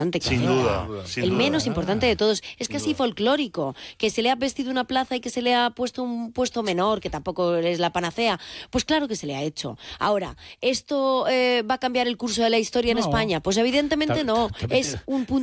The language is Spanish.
Sin duda, sin el duda. menos importante de todos. Es casi folclórico, que se le ha vestido una plaza y que se le ha puesto un puesto menor, que tampoco es la panacea. Pues claro que se le ha hecho. Ahora, ¿esto va a cambiar el curso de la historia en España? Pues evidentemente no. Es un punto